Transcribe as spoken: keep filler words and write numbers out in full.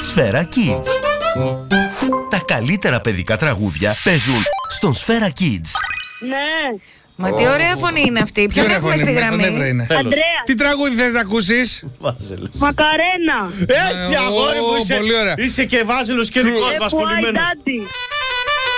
Σφαίρα Kids. Τα καλύτερα παιδικά τραγούδια παίζουν στον Σφαίρα Kids. Ναι. Μα τι ωραία φωνή είναι αυτή. Ποιον ωραία έχουμε φωνή, στη με γραμμή? τον Εύρα είναι. Αντρέα. Τι τραγούδι θες να ακούσεις? Μακαρένα. Έτσι, Ε, αγόρι μου, ω, είσαι, πολύ ωραία. είσαι και βάζελος και δικός μας Why κολλημένος. Daddy.